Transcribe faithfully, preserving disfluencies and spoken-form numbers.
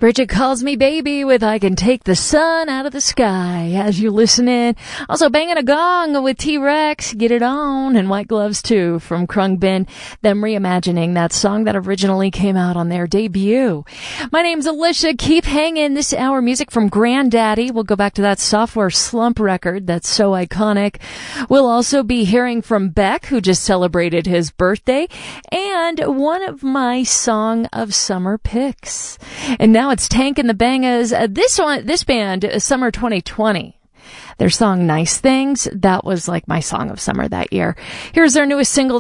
Bridget Calls Me Baby with I Can Take the Sun Out of the Sky as you listen in. Also Banging a Gong with T-Rex, Get It On, and White Gloves too from Khruangbin, them reimagining that song that originally came out on their debut. My name's Alicia. Keep hanging. This hour music from Grandaddy. We'll go back to that Software Slump record that's so iconic. We'll also be hearing from Beck, who just celebrated his birthday, and one of my Song of Summer picks. And now it's Tank and the Bangas. Uh, this one, this band, uh, Summer twenty twenty. Their song Nice Things, that was like my song of summer that year. Here's their newest single,